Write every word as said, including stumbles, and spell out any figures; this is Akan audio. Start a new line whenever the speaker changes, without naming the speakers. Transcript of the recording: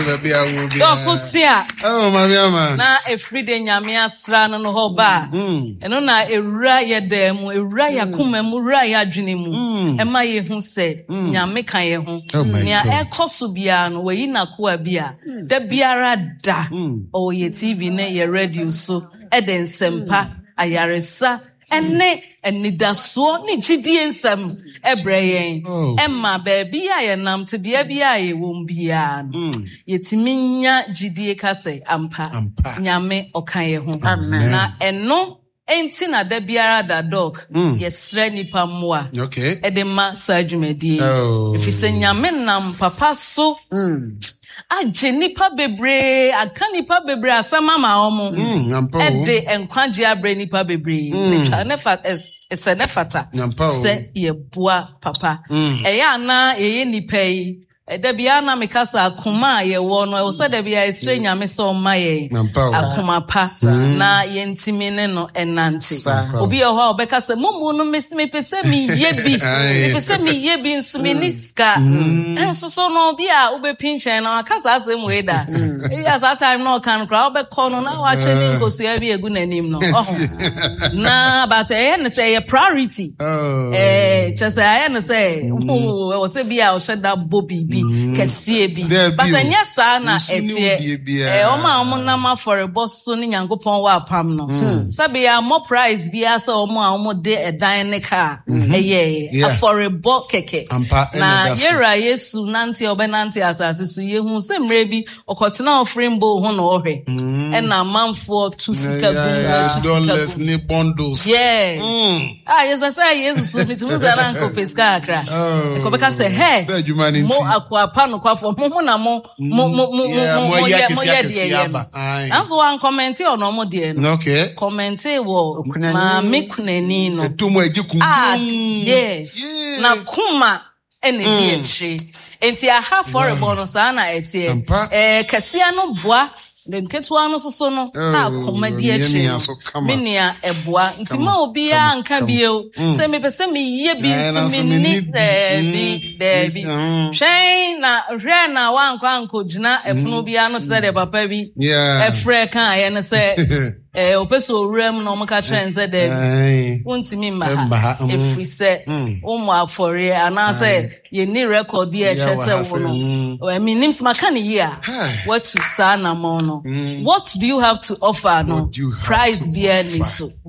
Dokutia.
Oh, Mamiama.
Na Efride Nyamia Sran no Hoba. And on a Raya dem, a Raya Kumem, Raya Junimu. And my who said, Nyameka ye home. Nia Eko Subian, we in a Kuabia. The Biara da. Oh, ye T V ne ye radio so. Eden Sempa, Ayaresa. Enne enida so ni gidie nsam ebrayen emma baby aye nam te bia bia ye won bia yetiminya gidie kase ampa nyame okan ye ho na eno enti na da biara da dog yesre nipa moa
okay
edema sajumedie ifise nyame nam papa so Aje nipa bebre aka nipa bebre asama ma omo ede enkwaje abre nipa bebre netwa ne fa ese ne fata se ye boa papa eya na eye nipa yi ede bia na mekasa akoma ye wo no e so de bia esre nyame so ma ye akoma pa na ye ntimi ne no enante obi e ho obekasa mumu no mesime pese mi ye bi pese mi ye bi nso mi niska enso so no bia obe pinchen na akasa asem we da e as that time no kan kra obekọ no na wa cheni ngosi abi egu nanim no na but e ne say your priority eh just say ne say o se bia o sheda bobi kesie bi but anya sa na etie eh o ma o na ma for boss so ni nyankopon wa pam no sabe ya more price bi asa o mo a o de edan ne ka eye affordable keke na yera yesu nanti obenanti asase so yehu se mre bi okotena offering bo ho no ohwe e na manfo to sika bu
don't less ni bundles
yes ah yes I say yesu so bitimu za na nko peska akra e ko beka say hey mo akwa pa no kwa fo mo na mo mo mo mo mo ye mo ye de ye anso wan comment e ono mo de no
okay
comment e wo ma me kunani no
etumo agiku
ah yes na kuma ene di echi enti a ha for a bonus ana etie eh kasia no boa the nketwa no so no na komadi echi menia eboa nti ma obi a nka bio se me pese me ye bi nso me ni debi debi hwen na hwe na wankwa anko gina epono bia no tse de papa bi efre kan aye ne se eh opeso rem no mka chenze de wontimi mba efri se umu afore ana se ye ni record bi e chese wo no I mean nims maka ni here what to sana mo no what do you have to offer no price bi ani so